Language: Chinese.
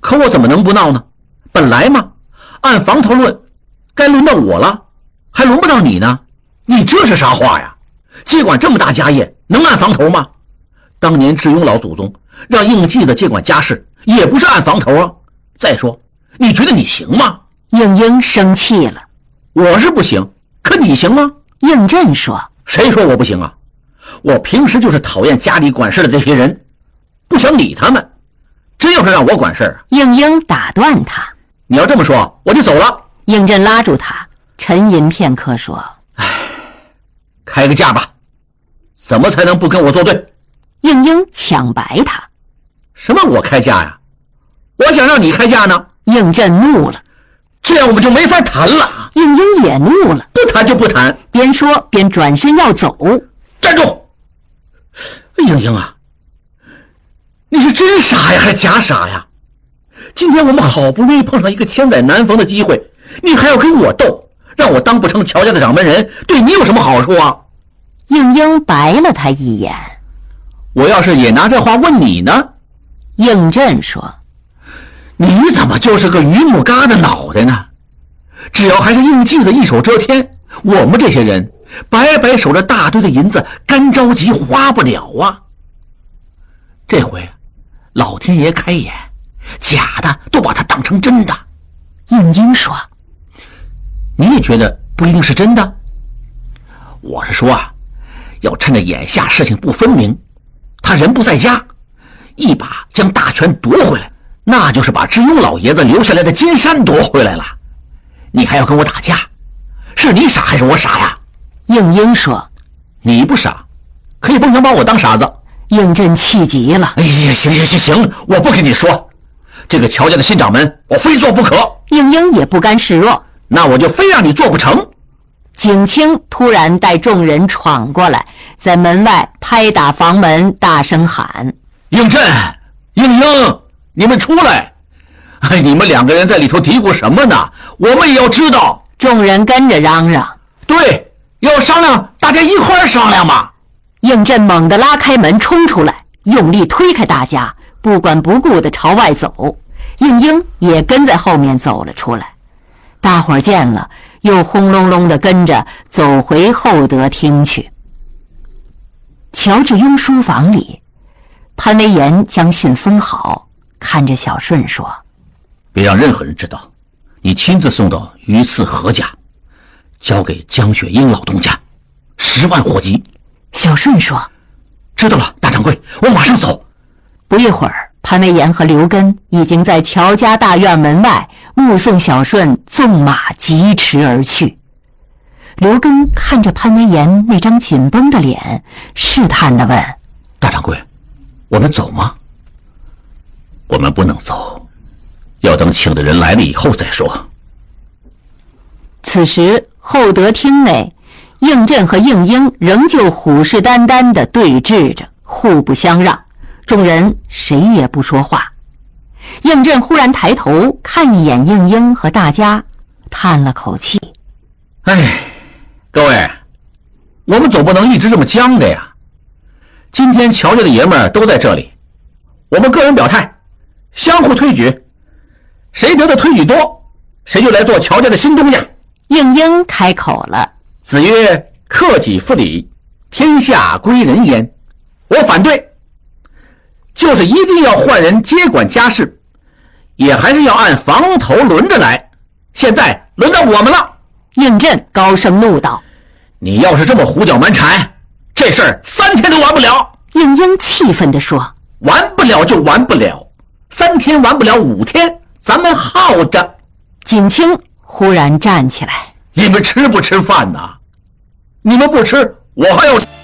可我怎么能不闹呢？本来嘛，按房头论，该轮到我了，还轮不到你呢。你这是啥话呀？接管这么大家业，能按房头吗？当年智庸老祖宗让应继子接管家事，也不是按房头啊。再说，你觉得你行吗？ 应英生气了。 我是不行，可你行吗？ 应震说。 谁说我不行啊？我平时就是讨厌家里管事的这些人，不想理他们。真要是让我管事儿， 应英打断他。 你要这么说，我就走了。 应震拉住他，沉吟片刻说： 开个价吧，怎么才能不跟我作对？ 应英抢白他。 什么我开价呀？我想让你开价呢。 应震怒了。 这样我们就没法谈了。 应英也怒了。 不谈就不谈。 边说边转身要走。 站住！应英啊，你是真傻呀还是假傻呀？今天我们好不容易碰上一个千载难逢的机会，你还要跟我斗，让我当不成乔家的掌门人，对你有什么好处啊？ 应英白了他一眼。 我要是也拿这话问你呢？ 应震说。 你怎么就是个榆木疙瘩脑袋呢？只要还是应继的一手遮天，我们这些人白白守着大堆的银子，干着急花不了啊。这回老天爷开眼，假的都把它当成真的。 应英说。 你也觉得不一定是真的？我是说啊，要趁着眼下事情不分明，他人不在家，一把将大权夺回来，那就是把智庸老爷子留下来的金山夺回来了。你还要跟我打架，是你傻还是我傻呀？ 应英说。 你不傻，可以不能把我当傻子。 应震气急了。 哎呀，行，我不跟你说，这个乔家的新掌门我非做不可。 应英也不甘示弱。 那我就非让你做不成。 景清突然带众人闯过来，在门外拍打房门，大声喊： 应震、应英，你们出来！哎，你们两个人在里头嘀咕什么呢？我们也要知道。 众人跟着嚷嚷。 对，要商量，大家一块儿商量嘛。 应震猛地拉开门冲出来，用力推开大家，不管不顾地朝外走。应英也跟在后面走了出来。大伙儿见了，又轰隆隆地跟着走回厚德厅去。乔致庸书房里，潘维言将信封好，看着小顺说： 别让任何人知道，你亲自送到榆次何家，交给江雪英老东家，10万火急。 小顺说： 知道了，大掌柜，我马上走。 不一会儿，潘维言和刘根已经在乔家大院门外目送小顺纵马疾驰而去。刘根看着潘维言那张紧绷的脸，试探地问： 大掌柜，我们走吗？我们不能走，要等请的人来了以后再说。 此时厚德厅内，应震和应英仍旧虎视眈眈地对峙着，互不相让，众人谁也不说话。应震忽然抬头看一眼应英和大家，叹了口气： 哎，各位，我们总不能一直这么僵着呀。今天乔家的爷们儿都在这里，我们个人表态，相互推举，谁得的推举多，谁就来做乔家的新东家。 应英开口了： 子曰：克己复礼，天下归仁焉。我反对，就是一定要换人接管家事，也还是要按房头轮着来。现在轮到我们了。 应震高声怒道： 你要是这么胡搅蛮缠，这事儿3天都完不了。 应英气愤地说： 完不了就完不了，3天完不了5天，咱们耗着。 景清忽然站起来： 你们吃不吃饭呢？你们不吃，我还要吃。